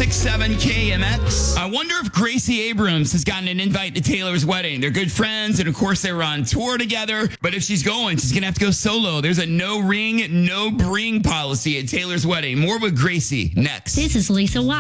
1067 KMX. I wonder if Gracie Abrams has gotten an invite to Taylor's wedding. They're good friends, and of course they were on tour together. But if she's going, she's gonna have to go solo. There's a no ring, no bring policy at Taylor's wedding. More with Gracie next. This is Lisa Watt.